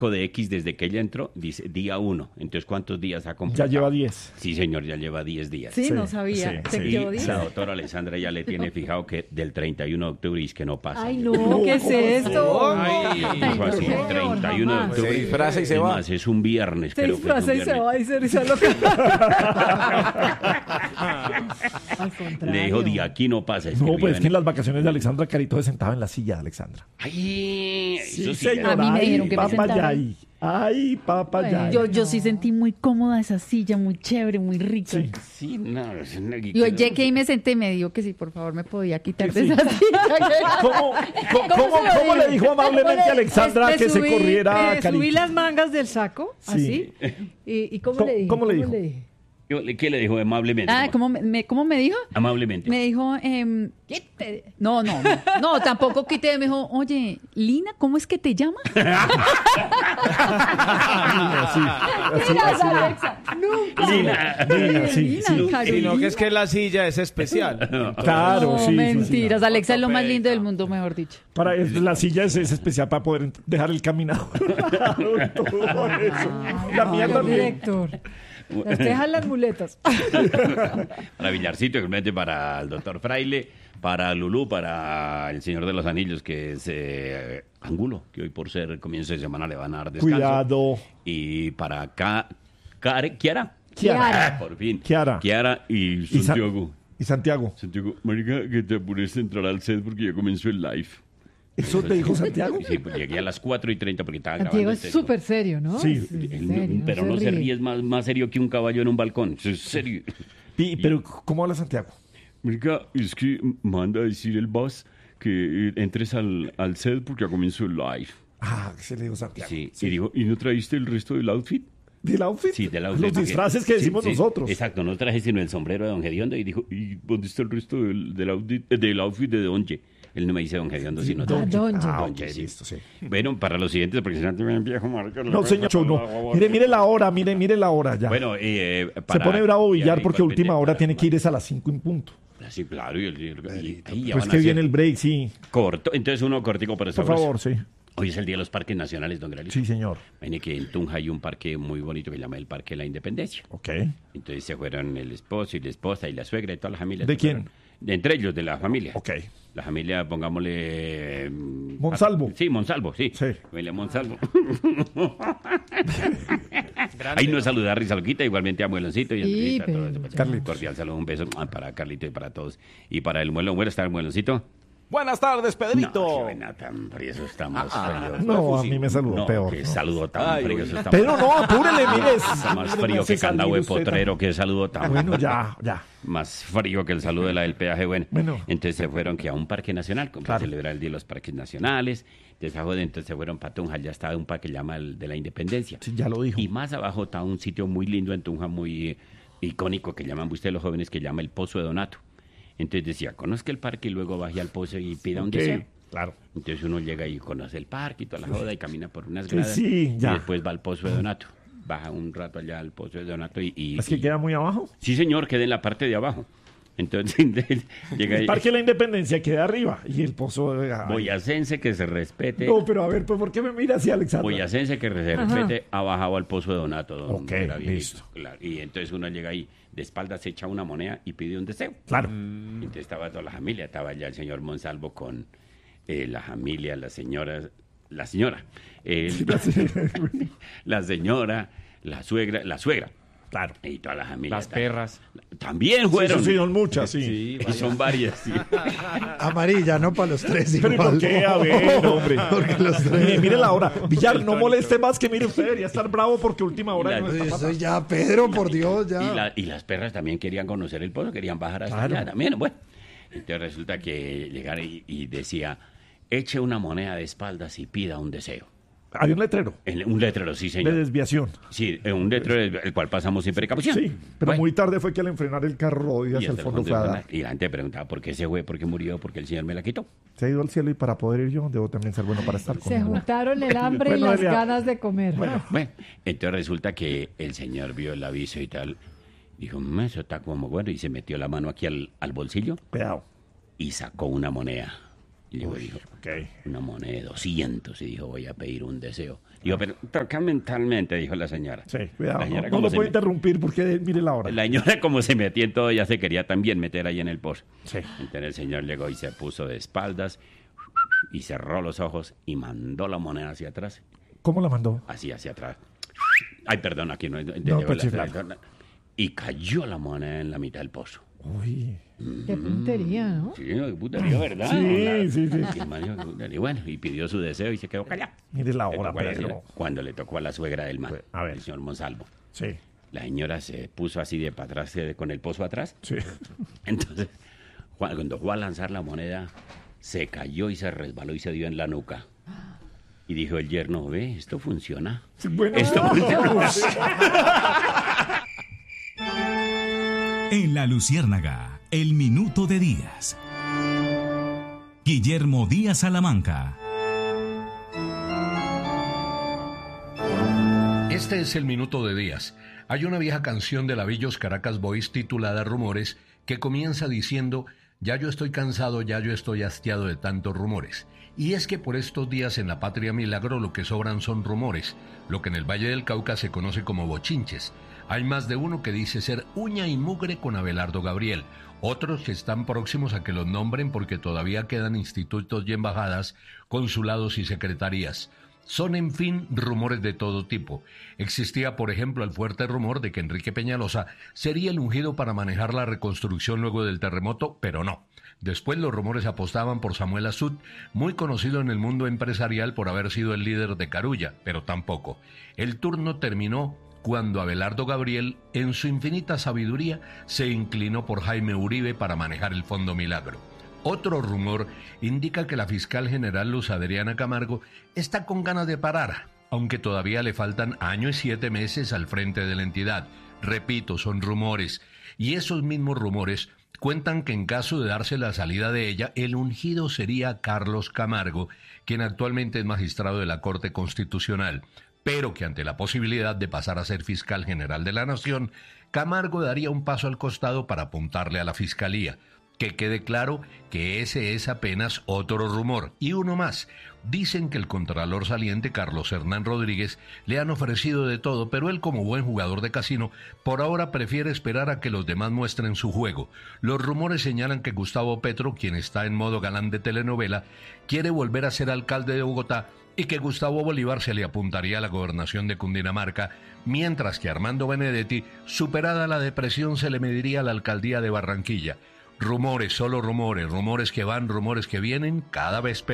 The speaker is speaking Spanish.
de X desde que ella entró, dice día 1. Entonces, ¿cuántos días ha completado? Ya lleva 10. Sí, señor, ya lleva 10 días. Sí, Sí, no sabía. sí, ¿Se sí. quedó Y 10? la doctora Alessandra ya le tiene fijado que del 31 de octubre es que no pasa. Ay, no, ¿qué es esto? Ay, Dijo así, no, 31 de jamás. octubre. Se disfraza y se Es va. más, es un viernes. Se creo que es un disfraza y se viernes. va y se risa loca. Al contrario. Le dijo, de aquí no pasa. Es No, que pues es viven- que en las vacaciones de Alexandra Carito se sentaba en la silla de Alexandra. Ay, eso sí. señora. A mí me Ay, dijeron que me sentara. papayay. Ay, papayay. Yo sí sentí muy cómoda esa silla, muy chévere, muy rica. Sí. Sí, no, es una- Yo llegué y me senté y me dijo que sí, por favor, me podía quitar de esa silla. ¿Cómo, cómo le dijo amablemente a Alexandra Me que se subí- corriera a me Carito? subí las mangas del saco, Sí. así. ¿Y cómo ¿Cómo- le dije? cómo le dijo? ¿Qué le dijo amablemente? Ah, ¿cómo me dijo? Amablemente. Me dijo, quite. No, tampoco quité. Me dijo, oye, Lina, ¿cómo es que te llamas? Así, Miras, así. Alexa, nunca. Lina, sí, Lina, sí. Carolina. Sino que es que la silla es especial. Claro, No, sí, sí, sí. mentiras. Alexa es lo más lindo del mundo, mejor dicho. La silla es especial para poder dejar el caminado. Todo eso. La mía Señor también. director. Las dejan las muletas. Para Villarcito, igualmente para el doctor Fraile, para Lulú, para el Señor de los Anillos, que es Angulo, que hoy por ser comienzo de semana le van a dar descanso. Cuidado. Y para Kiara. Kiara. Por fin. Kiara. Y Y Sa- Santiago. Y Santiago. Santiago, marica, que te apures a entrar al set porque ya comenzó el live. ¿Eso te dijo Santiago? Sí, pues llegué a las 4:30 porque estaba Santiago grabando es el texto. súper serio, ¿no? Sí. Es Él serio, pero no se ríe. ríe, es más serio que un caballo en un balcón. Eso es serio. Pero, ¿cómo habla Santiago? Marica, es que manda a decir el boss que entres al set porque ya comenzó el live. Ah, ¿qué se le dijo Santiago? Sí, y dijo, ¿y no trajiste el resto del outfit? ¿Del outfit? Sí, del outfit. Los porque- disfraces que sí, decimos sí, nosotros. Exacto, no traje sino el sombrero de Don Gediondo y dijo, ¿y dónde está el resto del outfit de Donje? Él no me dice Don Gediondo, sino Donje. Ah, Donje, ok, sí. listo, sí. Bueno, para los siguientes, porque si no te ven viejo, marica, No, señor, no. Mire la hora, mire la hora ya. Bueno, Se para... pone bravo Villar y porque igualmente última hora para- tiene que ir es a las 5 en punto. Sí, claro, y ahí ya Pues van que a viene ser el break, sí. corto. Entonces uno cortico para Por favor, sí. Hoy es el Día de los Parques Nacionales, don Gralito. Sí, señor. Viene que en Tunja hay un parque muy bonito que se llama el Parque de la Independencia. Ok. Entonces se fueron el esposo y la esposa y la suegra y toda la familia. ¿De se quién? fueron. Entre ellos, de la familia. Ok. La familia, pongámosle... Monsalvo. Sí, Monsalvo, sí. Sí. Familia Monsalvo. Ahí no saludar a Rizalquita, igualmente a Mueloncito y a Sí, Andresita, todo pero eso. ya. Carlitos. Cordial saludo, un beso para Carlito y para todos. Y para el Muelón, bueno, está el Mueloncito. Buenas tardes, Pedrito. No, qué buena, tan frío, eso está más frío. No, a mí me saludó No, peor. qué ¿no? saludo tan Ay, frío, uy. eso está Pedro, no, apúrele, mire. Está más Hombre, me frío hace que candado de salir usted potrero, que saludo tan Bueno, ya. más frío que el saludo de la del peaje, bueno. Bueno. Entonces se fueron que a un parque nacional, como Claro. para celebrar el Día de los Parques Nacionales. Entonces se fueron para Tunja, ya estaba un parque que se llama el de la Independencia. Sí, ya lo dijo. Y más abajo está un sitio muy lindo en Tunja, muy icónico, que llaman ustedes los jóvenes, que llama el Pozo de Donato. Entonces decía, conozca el parque y luego baje al pozo y pida un Ok, deseo. claro. Entonces uno llega y conoce el parque y toda la joda y camina por unas gradas. sí, ya. Y después va al Pozo de Donato. Baja un rato allá al Pozo de Donato y Es que queda muy abajo. sí, señor, queda en la parte de abajo. Entonces llega El ahí. Parque de la Independencia queda arriba y el pozo de... ay. Boyacense que se respete. No, pero a ver, pues, ¿por qué me mira así, Alexandra? Boyacense que se respete ha bajado al Pozo de Donato. Ok, era viejito, listo. claro. Y entonces uno llega ahí, de espaldas se echa una moneda y pide un deseo. Claro. Entonces estaba toda la familia, estaba ya el señor Monsalvo con la familia, la señora, la señora, la suegra, Claro. y toda la familia. Las perras. También fueron. Sí, son muchas, sí. Sí, Y son varias, sí. Amarilla, no para los tres Pero ¿y igual. por qué? A ver, hombre. Porque los tres. Mire la hora. Villar, no moleste más que mire usted. Debería estar bravo porque última hora no está Eso pasando. ya, Pedro, por Dios, ya. Y las perras también querían conocer el pozo, querían bajar hasta Claro. allá también. Bueno, entonces resulta que llegaron y decía, eche una moneda de espaldas y pida un deseo. Hay un letrero Un letrero, sí, de señor. desviación. Sí, un letrero el cual pasamos sin precaución. Sí, pero Bueno, muy tarde fue que al enfrenar el carro rodó y y hacia el hasta fondo fue a dar. y la gente preguntaba por qué se fue, por qué murió, por qué el señor me la quitó. Se ha ido al cielo y para poder ir yo debo también ser bueno para estar con Se él. juntaron el hambre Bueno, y las Elia. ganas de comer. Bueno, entonces resulta que el señor vio el aviso y tal. Dijo, eso está como bueno. Y se metió la mano aquí al bolsillo Peao. y sacó una moneda. Y luego dijo, Ok. una moneda de 200. Y dijo, voy a pedir un deseo. Dijo, pero toca mentalmente, dijo la señora. Sí, cuidado. La señora No como lo se puede me- interrumpir porque mire la hora. La señora como se metía en todo, ya se quería también meter ahí en el pozo. Sí. Entonces el señor llegó y se puso de espaldas y cerró los ojos y mandó la moneda hacia atrás. ¿Cómo la mandó? Así hacia atrás. Ay, perdón, aquí no. pues, chiflado. Y cayó la moneda en la mitad del pozo. Uy. Qué puntería, ¿no? Sí, qué putería, ¿verdad? Sí. Y Mario, qué putería. Bueno, y pidió su deseo y se quedó callado. Mire la Le hora, tocó a la Pedro. señora. Cuando le tocó a la suegra del man, Pues, a ver. el señor Monsalvo, Sí, la señora se puso así de para atrás, con el pozo atrás. sí. Entonces, cuando fue a lanzar la moneda, se cayó y se resbaló y se dio en la nuca. Y dijo el yerno, ve, esto funciona. Sí, bueno. Esto funciona. En La Luciérnaga, el minuto de Díaz. Guillermo Díaz Salamanca. Este es el minuto de Díaz. Hay una vieja canción de la Villos Caracas Boys titulada Rumores que comienza diciendo: ya yo estoy cansado, ya yo estoy hastiado de tantos rumores. Y es que por estos días en la Patria Milagro lo que sobran son rumores, lo que en el Valle del Cauca se conoce como bochinches. Hay más de uno que dice ser uña y mugre con Abelardo Gabriel, otros que están próximos a que los nombren porque todavía quedan institutos y embajadas, consulados y secretarías. Son, en fin, rumores de todo tipo. Existía, por ejemplo, el fuerte rumor de que Enrique Peñalosa sería el ungido para manejar la reconstrucción luego del terremoto, pero no. Después los rumores apostaban por Samuel Azud, muy conocido en el mundo empresarial por haber sido el líder de Carulla, pero tampoco. El turno terminó cuando Abelardo Gabriel, en su infinita sabiduría, se inclinó por Jaime Uribe para manejar el Fondo Milagro. Otro rumor indica que la fiscal general Luz Adriana Camargo está con ganas de parar, aunque todavía le faltan año y 7 meses al frente de la entidad. Repito, son rumores. Y esos mismos rumores cuentan que en caso de darse la salida de ella, el ungido sería Carlos Camargo, quien actualmente es magistrado de la Corte Constitucional, pero que ante la posibilidad de pasar a ser fiscal general de la Nación, Camargo daría un paso al costado para apuntarle a la Fiscalía. Que quede claro que ese es apenas otro rumor. Y uno más. Dicen que el contralor saliente Carlos Hernán Rodríguez le han ofrecido de todo, pero él, como buen jugador de casino, por ahora prefiere esperar a que los demás muestren su juego. Los rumores señalan que Gustavo Petro, quien está en modo galán de telenovela, quiere volver a ser alcalde de Bogotá y que Gustavo Bolívar se le apuntaría a la gobernación de Cundinamarca, mientras que Armando Benedetti, superada la depresión, se le mediría a la alcaldía de Barranquilla. Rumores, solo rumores, rumores que van, rumores que vienen, cada vez peor.